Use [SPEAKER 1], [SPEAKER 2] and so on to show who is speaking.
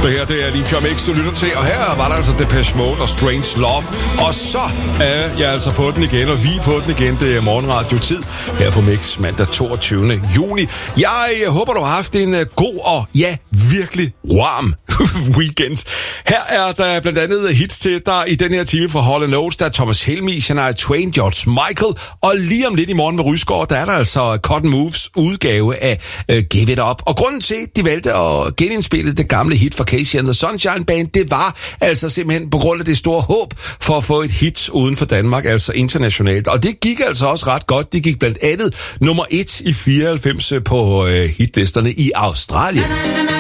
[SPEAKER 1] Det her, det er Liv Mix, du lytter til, og her var der altså Depeche Mode og Strange Love. Og så er jeg altså på den igen, og vi er på den igen. Det er morgenradio-tid her på Mix mandag 22. juni. Jeg håber, du har haft en god og virkelig warm weekend. Her er der blandt andet hits til dig i den her time fra Hall & Oates. Der er Thomas Helmig, Shania Twain, George Michael, og lige om lidt i morgen med Rysgaard, der er der altså Cotton Moves udgave af Give It Up. Og grunden til, at de valgte at genindspille det gamle hit fra Casey and the Sunshine Band, det var altså simpelthen på grund af det store håb for at få et hit uden for Danmark, altså internationalt. Og det gik altså også ret godt. Det gik blandt andet nummer 1 i 94 på hitlisterne i Australien.